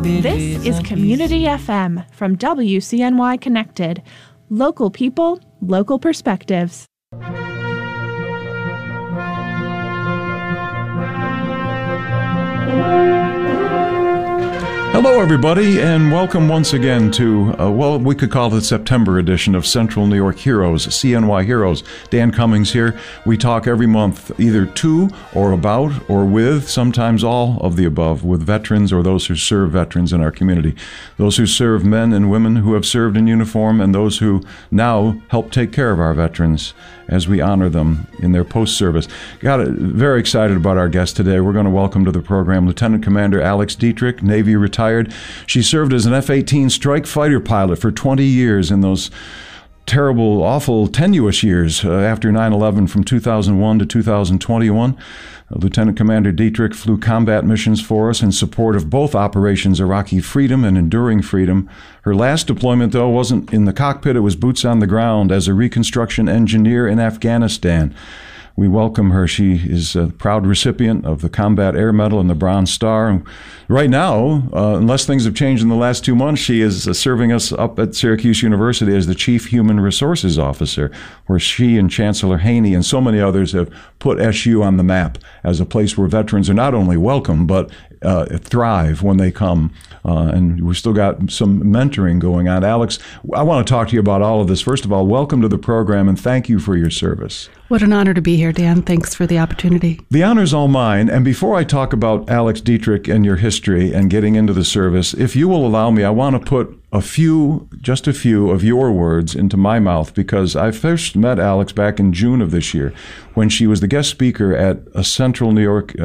This is Community FM from WCNY Connected. Local people, local perspectives. Hello, everybody, and welcome once again to, we could call it the September edition of Central New York Heroes, CNY Heroes. Dan Cummings here. We talk every month either to or about or with, sometimes all of the above, with veterans or those who serve veterans in our community. Those who serve men and women who have served in uniform and those who now help take care of our veterans as we honor them in their post-service. Very excited about our guest today. We're going to welcome to the program Lieutenant Commander Alex Dietrich, Navy retired. She served as an F-18 strike fighter pilot for 20 years in those terrible, awful, tenuous years after 9/11 from 2001 to 2021. Lieutenant Commander Dietrich flew combat missions for us in support of both Operations Iraqi Freedom and Enduring Freedom. Her last deployment, though, wasn't in the cockpit. It was boots on the ground as a reconstruction engineer in Afghanistan. We welcome her. She is a proud recipient of the Combat Air Medal and the Bronze Star. And right now, unless things have changed in the last 2 months, she is serving us up at Syracuse University as the Chief Human Resources Officer, where she and Chancellor Haney and so many others have put SU on the map as a place where veterans are not only welcome, but thrive when they come. And we've still got some mentoring going on. Alex, I want to talk to you about all of this. First of all, welcome to the program and thank you for your service. What an honor to be here, Dan. Thanks for the opportunity. The honor's all mine. And before I talk about Alex Dietrich and your history and getting into the service, if you will allow me, I want to put just a few of your words into my mouth, because I first met Alex back in June of this year when she was the guest speaker at a Central New York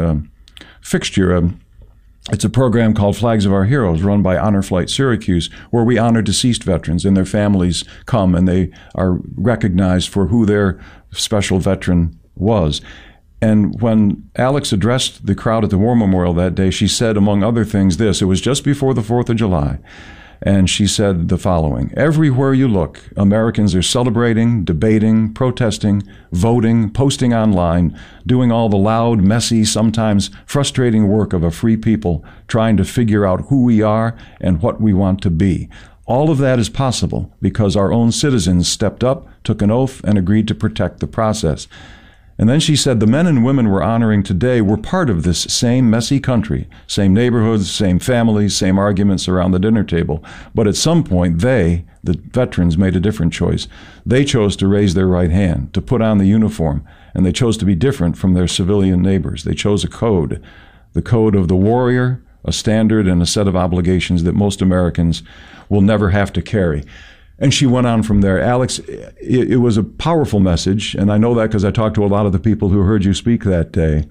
fixture. It's a program called Flags of Our Heroes, run by Honor Flight Syracuse, where we honor deceased veterans and their families come and they are recognized for who their special veteran was. And when Alex addressed the crowd at the War Memorial that day, she said, among other things, this. It was just before the 4th of July. And she said the following: everywhere you look, Americans are celebrating, debating, protesting, voting, posting online, doing all the loud, messy, sometimes frustrating work of a free people, trying to figure out who we are and what we want to be. All of that is possible because our own citizens stepped up, took an oath, and agreed to protect the process. And then she said the men and women we're honoring today were part of this same messy country, same neighborhoods, same families, same arguments around the dinner table. But at some point, the veterans, made a different choice. They chose to raise their right hand, to put on the uniform, and they chose to be different from their civilian neighbors. They chose a code, the code of the warrior, a standard and a set of obligations that most Americans will never have to carry. And she went on from there. Alex, it was a powerful message, and I know that because I talked to a lot of the people who heard you speak that day.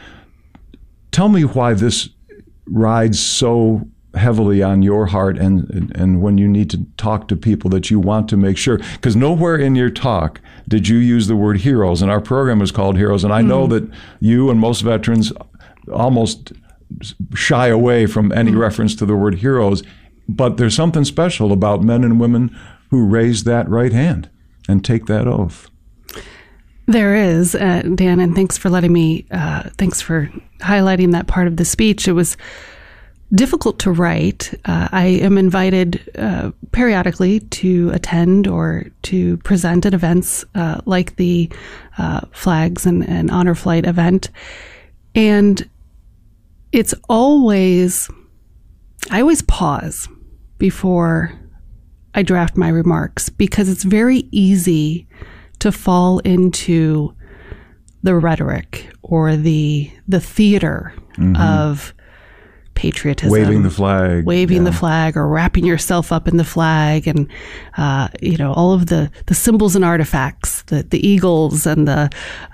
Tell me why this rides so heavily on your heart and when you need to talk to people that you want to make sure, because nowhere in your talk did you use the word heroes, and our program is called Heroes, and I know that you and most veterans almost shy away from any reference to the word heroes, but there's something special about men and women who raise that right hand and take that oath. There is, Dan, and thanks for thanks for highlighting that part of the speech. It was difficult to write. I am invited periodically to attend or to present at events like the Flags and Honor Flight event. And it's always, I always pause before I draft my remarks, because it's very easy to fall into the rhetoric or the theater of patriotism, waving the flag, or wrapping yourself up in the flag, and all of the symbols and artifacts, the eagles and the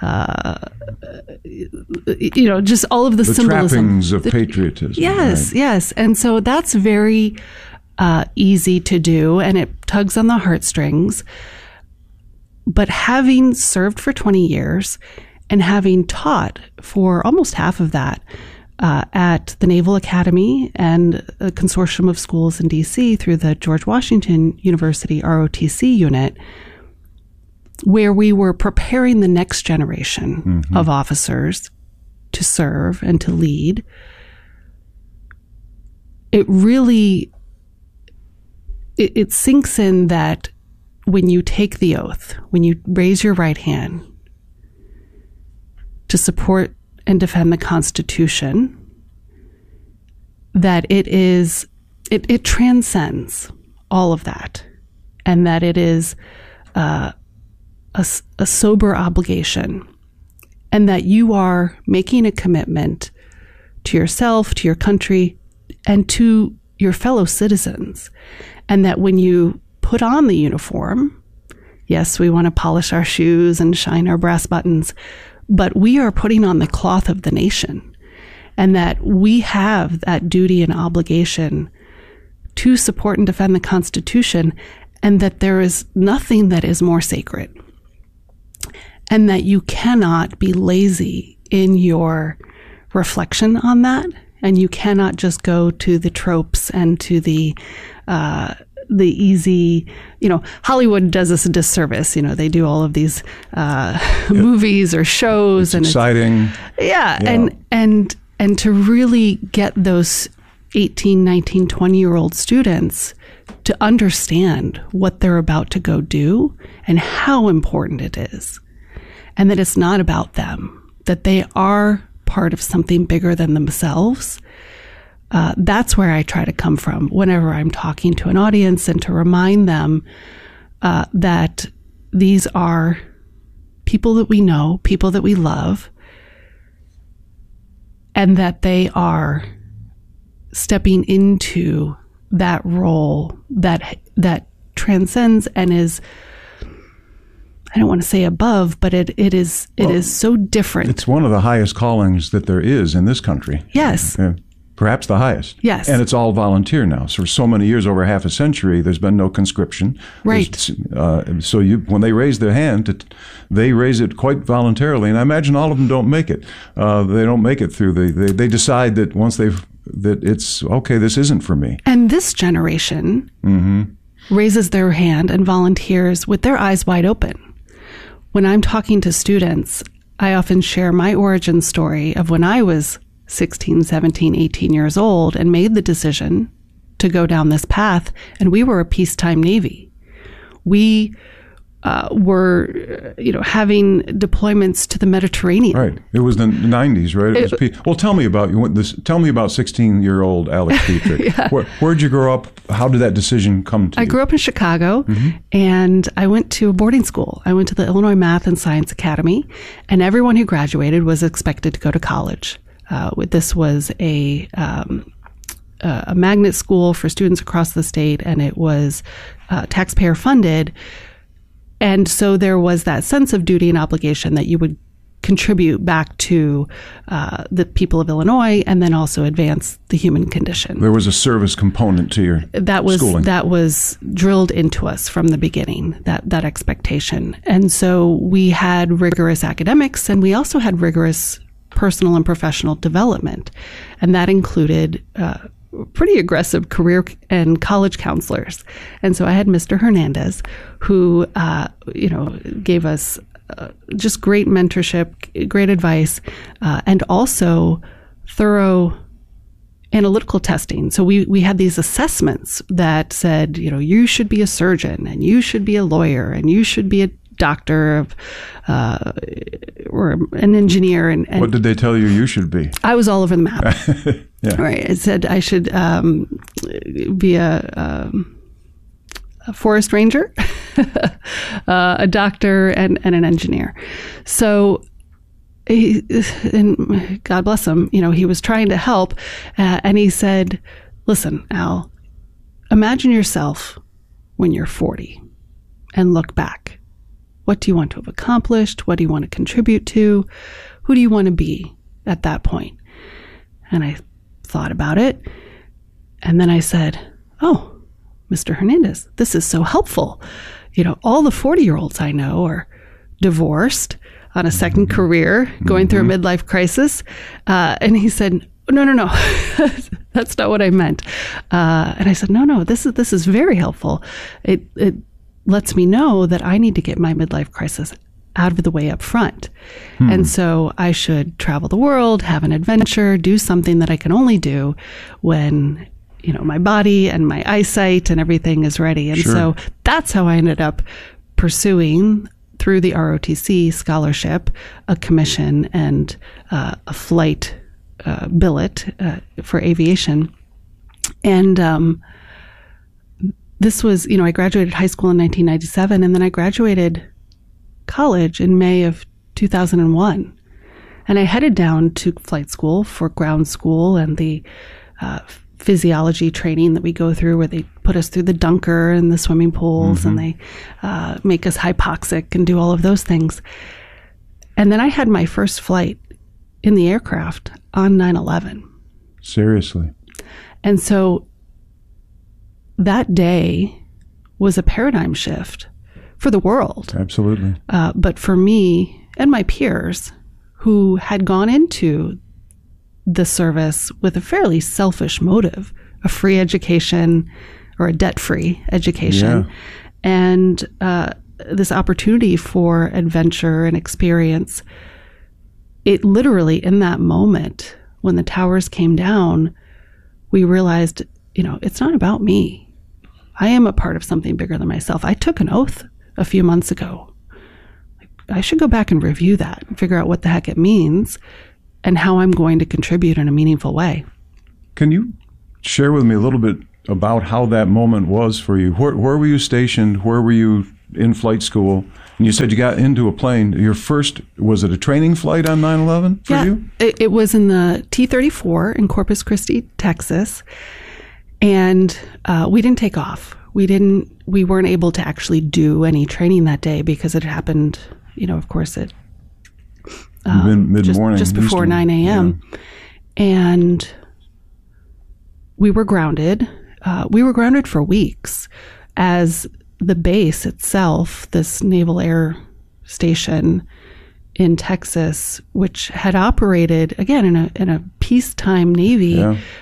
just all of the symbolism, trappings of patriotism. Yes, right? Yes, and so that's very easy to do, and it tugs on the heartstrings. But having served for 20 years and having taught for almost half of that at the Naval Academy and a consortium of schools in D.C. through the George Washington University ROTC unit, where we were preparing the next generation of officers to serve and to lead, it really, it sinks in that when you take the oath, when you raise your right hand to support and defend the Constitution, that it transcends all of that, and that it is a sober obligation, and that you are making a commitment to yourself, to your country, and to your fellow citizens. And that when you put on the uniform, yes, we want to polish our shoes and shine our brass buttons, but we are putting on the cloth of the nation. And that we have that duty and obligation to support and defend the Constitution, and that there is nothing that is more sacred. And that you cannot be lazy in your reflection on that, and you cannot just go to the tropes and to the easy, Hollywood does us a disservice. They do all of these movies or shows, it's exciting. And to really get those 18, 19, 20-year-old students to understand what they're about to go do and how important it is. And that it's not about them, that they are part of something bigger than themselves. That's where I try to come from whenever I'm talking to an audience, and to remind them that these are people that we know, people that we love, and that they are stepping into that role that transcends and is, I don't want to say above, but it is so different. It's one of the highest callings that there is in this country. Yes. Perhaps the highest. Yes. And it's all volunteer now. So for so many years, over half a century, there's been no conscription. Right. So when they raise their hand, they raise it quite voluntarily. And I imagine all of them don't make it. They don't make it through they decide that once that it's, okay, this isn't for me. And this generation raises their hand and volunteers with their eyes wide open. When I'm talking to students, I often share my origin story of when I was 16, 17, 18 years old and made the decision to go down this path. And we were a peacetime Navy. We were, having deployments to the Mediterranean. Right. It was the 90s, right? Well, tell me about this. Tell me about 16-year-old Alex Dietrich. Yeah. Where'd you grow up? How did that decision come to you? I grew up in Chicago, and I went to a boarding school. I went to the Illinois Math and Science Academy, and everyone who graduated was expected to go to college. This was a magnet school for students across the state, and it was taxpayer funded. And so there was that sense of duty and obligation that you would contribute back to the people of Illinois, and then also advance the human condition. There was a service component to your schooling. That was drilled into us from the beginning, that expectation. And so we had rigorous academics, and we also had rigorous personal and professional development. And that included pretty aggressive career and college counselors. And so I had Mr. Hernandez, who, gave us just great mentorship, great advice, and also thorough analytical testing. So we had these assessments that said, you should be a surgeon, and you should be a lawyer, and you should be a doctor of or an engineer. And what did they tell you should be? I was all over the map. Yeah. Right. It said I should be a forest ranger, a doctor, and an engineer. So, and God bless him, he was trying to help, and he said, "Listen, Al, imagine yourself when you're 40, and look back. What do you want to have accomplished? What do you want to contribute to? Who do you want to be at that point?" And I thought about it. And then I said, "Oh, Mr. Hernandez, this is so helpful. All the 40-year-olds I know are divorced, on a second career, going through a midlife crisis." And he said, No, that's not what I meant. And I said, no, this is very helpful. It lets me know that I need to get my midlife crisis out of the way up front. And so I should travel the world, have an adventure, do something that I can only do when, my body and my eyesight and everything is ready. And Sure. so that's how I ended up pursuing, through the ROTC scholarship, a commission and a flight billet for aviation. And this was, I graduated high school in 1997, and then I graduated college in May of 2001. And I headed down to flight school for ground school and the physiology training that we go through, where they put us through the dunker and the swimming pools, and they make us hypoxic and do all of those things. And then I had my first flight in the aircraft on 9/11. Seriously. And so that day was a paradigm shift for the world. Absolutely. But for me and my peers who had gone into the service with a fairly selfish motive, a free education or a debt-free education, and this opportunity for adventure and experience, it literally, in that moment, when the towers came down, we realized, it's not about me. I am a part of something bigger than myself. I took an oath a few months ago. I should go back and review that and figure out what the heck it means and how I'm going to contribute in a meaningful way. Can you share with me a little bit about how that moment was for you? Where were you stationed? Where were you in flight school? And you said you got into a plane. Your first, was it a training flight on 9/11 for you? It was in the T-34 in Corpus Christi, Texas. And we didn't take off. We weren't able to actually do any training that day because it happened, of course, at mid-morning, just before Eastern. 9 a.m. Yeah. And we were grounded. We were grounded for weeks as the base itself, this Naval Air Station in Texas, which had operated, again, in a peacetime Navy,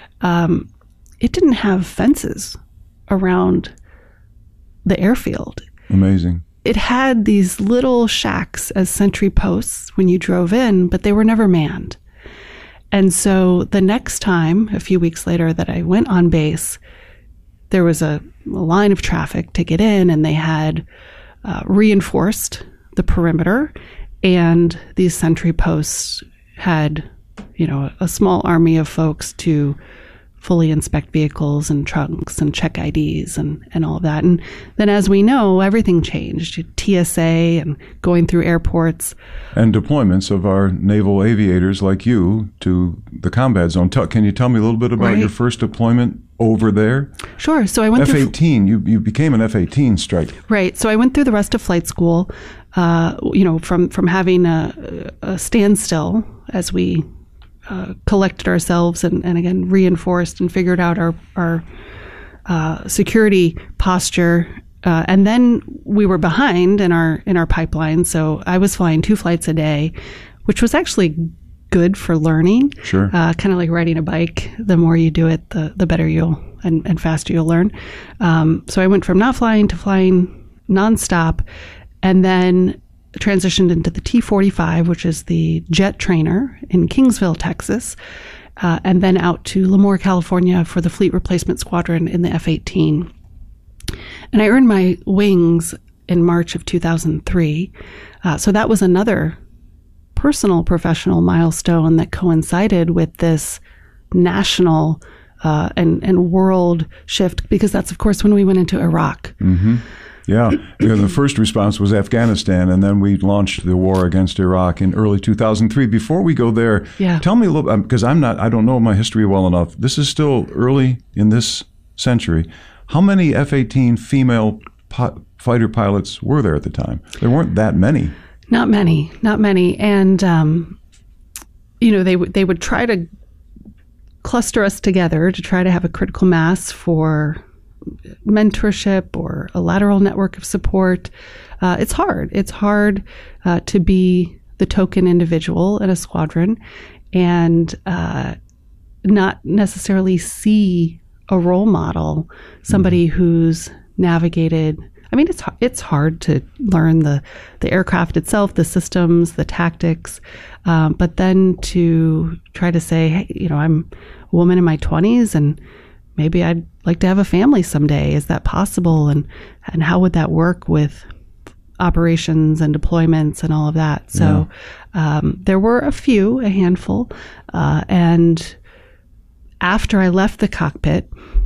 it didn't have fences around the airfield. Amazing. It had these little shacks as sentry posts when you drove in, but they were never manned. And so the next time, a few weeks later, that I went on base, there was a line of traffic to get in, and they had reinforced the perimeter, and these sentry posts had, a small army of folks to fully inspect vehicles and trunks and check IDs and all of that. And then, as we know, everything changed. TSA and going through airports. And deployments of our naval aviators like you to the combat zone. Can you tell me a little bit about your first deployment over there? Sure. So I went F-18. You became an F-18 Striker. Right. So I went through the rest of flight school, from having a standstill as we collected ourselves and again reinforced and figured out our security posture, and then we were behind in our pipeline. So I was flying 2 flights a day, which was actually good for learning. Sure. Kind of like riding a bike. The more you do it, the better and faster you'll learn. So I went from not flying to flying nonstop, and then transitioned into the T-45, which is the jet trainer in Kingsville, Texas, and then out to Lemoore, California for the Fleet Replacement Squadron in the F-18. And I earned my wings in March of 2003. So that was another personal professional milestone that coincided with this national and world shift, because that's, of course, when we went into Iraq. Mm-hmm. Yeah. The first response was Afghanistan, and then we launched the war against Iraq in early 2003. Before we go there, tell me a little, because I don't know my history well enough. This is still early in this century. How many F-18 female fighter pilots were there at the time? There weren't that many. Not many. And, they would try to cluster us together to try to have a critical mass for mentorship or a lateral network of support. It's hard. It's hard to be the token individual in a squadron and not necessarily see a role model, somebody who's navigated. I mean, it's hard to learn the aircraft itself, the systems, the tactics, but then to try to say, hey, I'm a woman in my 20s and maybe I'd like to have a family someday. Is that possible? And how would that work with operations and deployments and all of that? So there were a handful. And after I left the cockpit,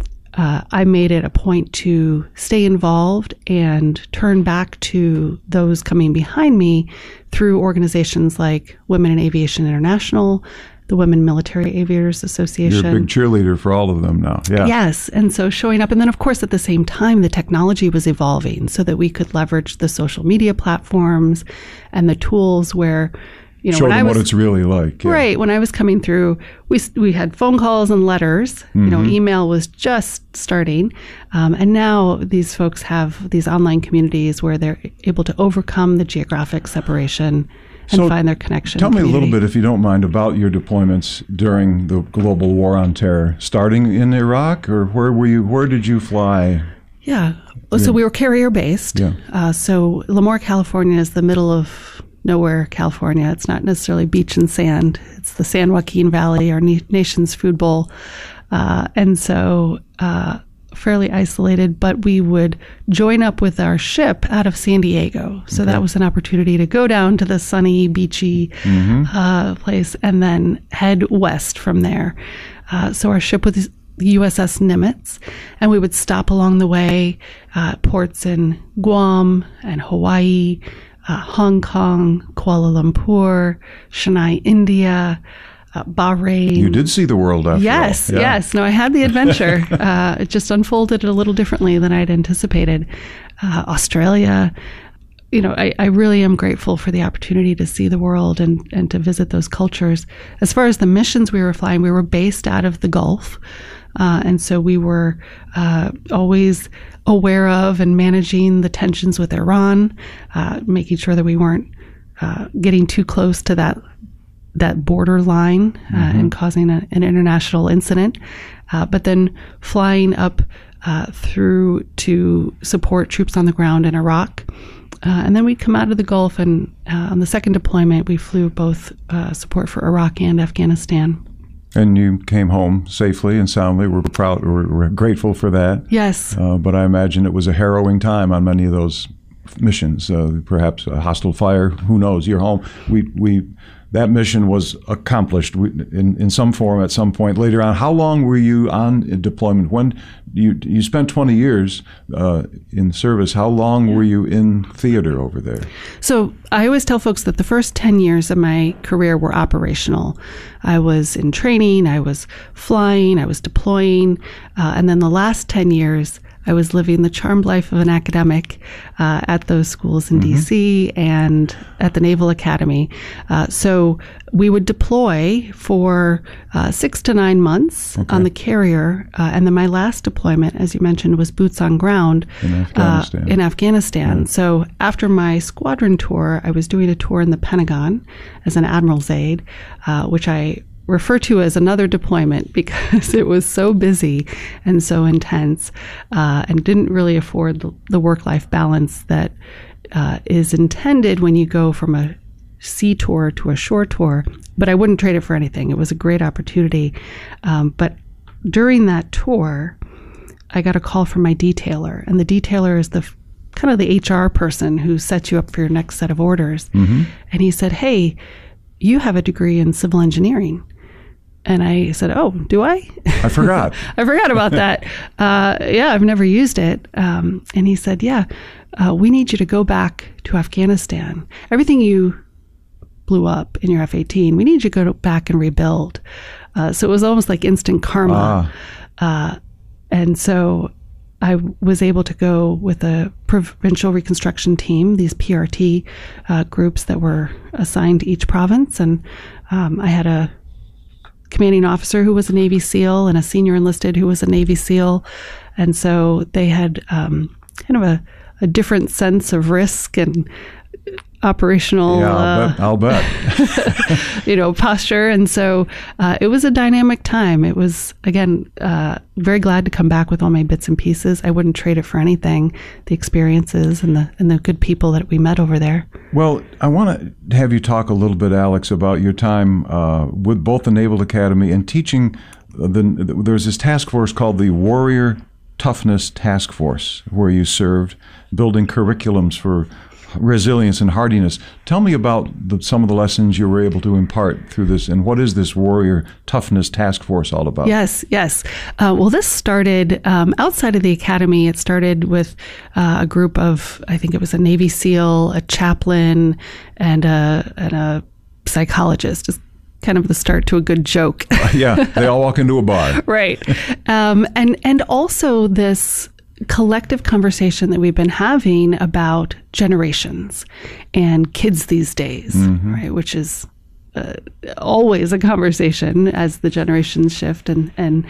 I made it a point to stay involved and turn back to those coming behind me through organizations like Women in Aviation International, the Women Military Aviators Association. You're a big cheerleader for all of them now. Yeah. Yes. And so showing up. And then, of course, at the same time, the technology was evolving so that we could leverage the social media platforms and the tools where, you know, show them what it's really like. Yeah. Right. When I was coming through, we had phone calls and letters. You know, email was just starting. And now these folks have these online communities where they're able to overcome the geographic separation and find their connection. Tell me a little bit, if you don't mind, about your deployments during the global war on terror, starting in Iraq, or where did you fly? Yeah. So we were carrier based. Yeah. So Lemoore, California is the middle of nowhere, California. It's not necessarily beach and sand. It's the San Joaquin Valley, our nation's food bowl. And so fairly isolated, but we would join up with our ship out of San Diego. So that was an opportunity to go down to the sunny, beachy place and then head west from there. So our ship was the USS Nimitz, and we would stop along the way, ports in Guam and Hawaii, Hong Kong, Kuala Lumpur, Chennai, India, Bahrain. You did see the world after all. Yes. No, I had the adventure. It just unfolded a little differently than I'd anticipated. Australia. You know, I really am grateful for the opportunity to see the world and to visit those cultures. As far as the missions we were flying, we were based out of the Gulf. And so we were always aware of and managing the tensions with Iran, making sure that we weren't getting too close to that border line and causing an international incident. But then flying up through to support troops on the ground in Iraq. And then we come out of the Gulf, and on the second deployment, we flew both support for Iraq and Afghanistan. And you came home safely and soundly. We're proud. We're grateful for that. Yes. But I imagine it was a harrowing time on many of those missions. Perhaps a hostile fire. Who knows? You're home. That mission was accomplished in some form at some point later on. How long were you on deployment? When you spent 20 years in service, how long were you in theater over there? So I always tell folks that the first 10 years of my career were operational. I was in training, I was flying, I was deploying, and then the last 10 years I was living the charmed life of an academic at those schools in D.C. and at the Naval Academy. So we would deploy for 6 to 9 months on the carrier. And then my last deployment, as you mentioned, was boots on ground in Afghanistan. Yeah. So after my squadron tour, I was doing a tour in the Pentagon as an admiral's aide, which I refer to as another deployment because it was so busy and so intense and didn't really afford the work-life balance that is intended when you go from a sea tour to a shore tour. But I wouldn't trade it for anything. It was a great opportunity. But during that tour, I got a call from my detailer. And the detailer is the kind of the HR person who sets you up for your next set of orders. And he said, "Hey, you have a degree in civil engineering." And I said, "Oh, do I?" I forgot. I forgot about that. Yeah, I've never used it. And he said, "Yeah, we need you to go back to Afghanistan. Everything you blew up in your F-18, we need you to go back and rebuild." So it was almost like instant karma. And so I was able to go with a provincial reconstruction team, these PRT groups that were assigned to each province. And I had a commanding officer who was a Navy SEAL and a senior enlisted who was a Navy SEAL. And so they had kind of a different sense of risk and operational I'll bet. posture. And so it was a dynamic time. It was, again, very glad to come back with all my bits and pieces. I wouldn't trade it for anything, the experiences and the good people that we met over there. Well, I want to have you talk a little bit, Alex, about your time with both the Naval Academy and teaching there's this task force called the Warrior Toughness Task Force, where you served, building curriculums for resilience and hardiness. Tell me about some of the lessons you were able to impart through this, and what is this Warrior Toughness Task Force all about? Yes. Well, this started outside of the academy. It started with a group of, I think it was a Navy SEAL, a chaplain, and a psychologist. Just kind of the start to a good joke. Yeah, they all walk into a bar. Right. And also this collective conversation that we've been having about generations and kids these days, right? Which is always a conversation as the generations shift, and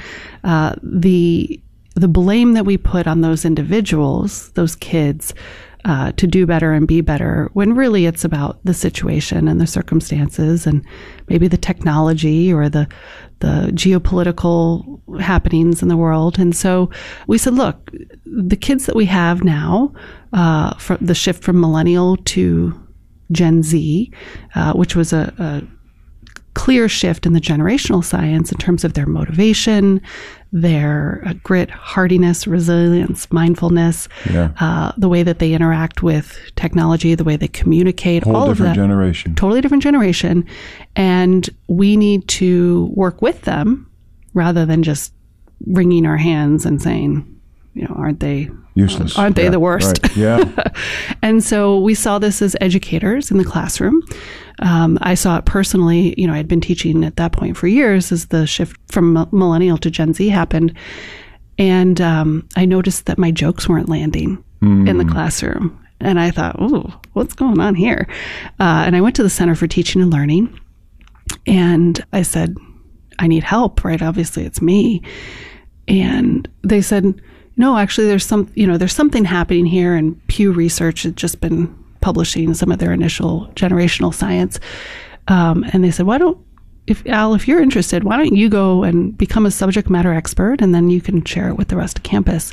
the blame that we put on those individuals, those kids, to do better and be better, when really it's about the situation and the circumstances and maybe the technology or the geopolitical happenings in the world. And so we said, look, the kids that we have now, from the shift from millennial to Gen Z, which was a clear shift in the generational science in terms of their motivation, their grit, hardiness, resilience, mindfulness, the way that they interact with technology, the way they communicate, all of that. Totally different generation. And we need to work with them rather than just wringing our hands and saying, aren't they useless? Aren't they the worst? Right. Yeah. And so we saw this as educators in the classroom. I saw it personally. I had been teaching at that point for years as the shift from millennial to Gen Z happened. And I noticed that my jokes weren't landing in the classroom. And I thought, ooh, what's going on here? And I went to the Center for Teaching and Learning. And I said, I need help, right? Obviously, it's me. And they said, no, actually, there's something happening here. And Pew Research had just been publishing some of their initial generational science. And they said, if you're interested, why don't you go and become a subject matter expert, and then you can share it with the rest of campus.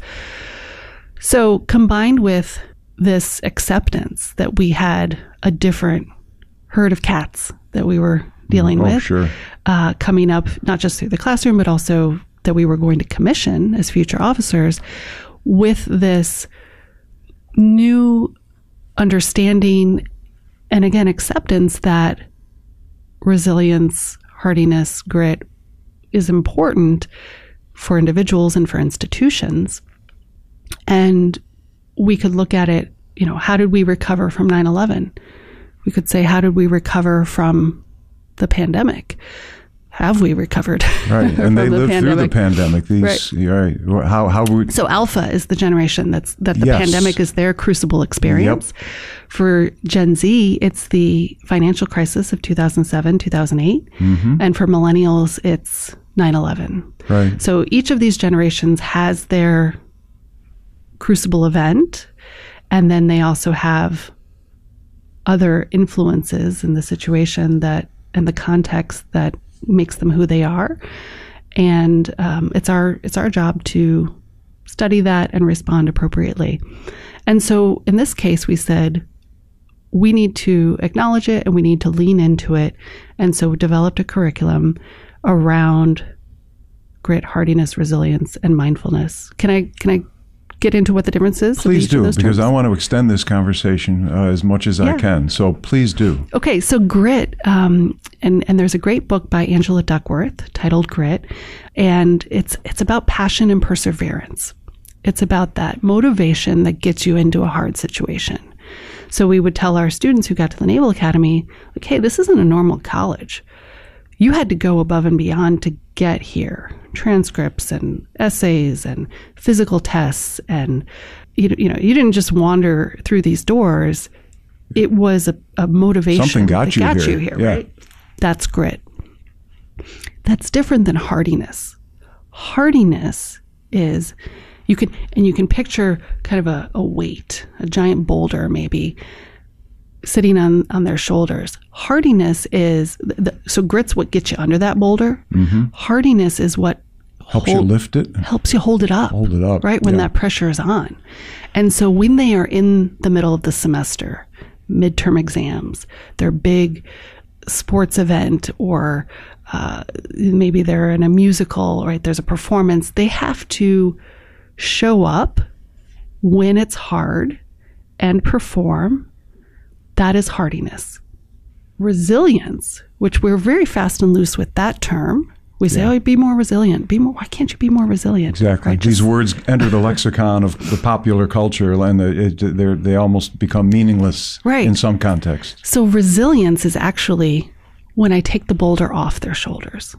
So combined with this acceptance that we had a different herd of cats that we were dealing with, coming up, not just through the classroom, but also that we were going to commission as future officers, with this new understanding and, again, acceptance that resilience, hardiness, grit is important for individuals and for institutions. And we could look at it, how did we recover from 9/11? We could say, how did we recover from the pandemic? Have we recovered? Right, and they lived through the pandemic. Right. How we? So Alpha is the generation that the pandemic is their crucible experience. Yep. For Gen Z, it's the financial crisis of 2007, 2008, and for millennials, it's 9/11. Right. So each of these generations has their crucible event, and then they also have other influences in the situation and the context that makes them who they are. And it's our job to study that and respond appropriately. And so in this case, we said we need to acknowledge it and we need to lean into it. And so we developed a curriculum around grit, hardiness, resilience, and mindfulness. Can I get into what the difference is? Please do, because I want to extend this conversation as much as I can. So please do. Okay, so grit, and there's a great book by Angela Duckworth titled Grit, and it's about passion and perseverance. It's about that motivation that gets you into a hard situation. So we would tell our students who got to the Naval Academy, like, hey, this isn't a normal college. You had to go above and beyond to get here. Transcripts and essays and physical tests, and you didn't just wander through these doors. It was a motivation. Something got you here, yeah. Right? That's grit. That's different than hardiness. Hardiness is you can picture kind of a weight, a giant boulder maybe, sitting on their shoulders. Hardiness is, so grit's what gets you under that boulder. Hardiness is what helps you lift it. Helps you hold it up. Hold it up. Right, when that pressure is on. And so when they are in the middle of the semester, midterm exams, their big sports event, or maybe they're in a musical, right? There's a performance. They have to show up when it's hard and perform. That is hardiness. Resilience, which we're very fast and loose with that term. We say, oh, be more resilient. Why can't you be more resilient? Exactly. Right? These words enter the lexicon of the popular culture, and they almost become meaningless in some contexts. So resilience is actually when I take the boulder off their shoulders.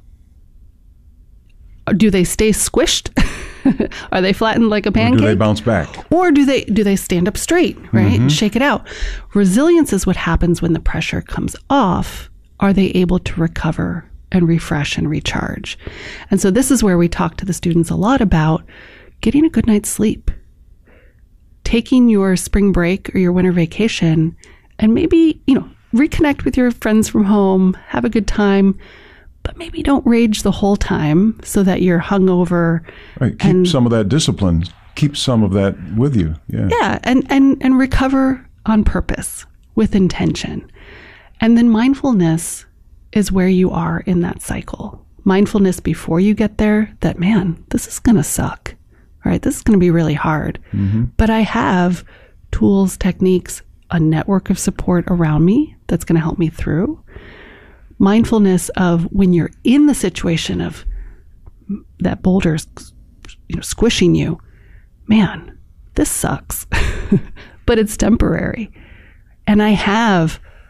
Do they stay squished? Are they flattened like a pancake? Or do they bounce back? Or do they stand up straight, right? And shake it out. Resilience is what happens when the pressure comes off. Are they able to recover and refresh and recharge? And so this is where we talk to the students a lot about getting a good night's sleep, taking your spring break or your winter vacation, and maybe, reconnect with your friends from home, have a good time, but maybe don't rage the whole time so that you're hungover. Right. Keep some of that discipline. Keep some of that with you. Yeah. Yeah. And recover on purpose with intention. And then mindfulness is where you are in that cycle. Mindfulness before you get there, that, man, this is going to suck. All right. This is going to be really hard. But I have tools, techniques, a network of support around me that's going to help me through. Mindfulness of when you're in the situation of that boulder's, squishing you, man, this sucks, but it's temporary. And I have